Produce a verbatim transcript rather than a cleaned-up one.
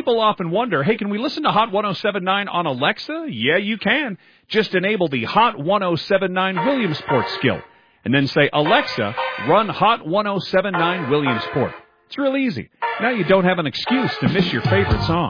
People often wonder, hey, can we listen to Hot ten seventy-nine on Alexa? Yeah, you can. Just enable the Hot ten seventy-nine Williamsport skill. And then say, Alexa, run Hot ten seventy-nine Williamsport. It's real easy. Now you don't have an excuse to miss your favorite song.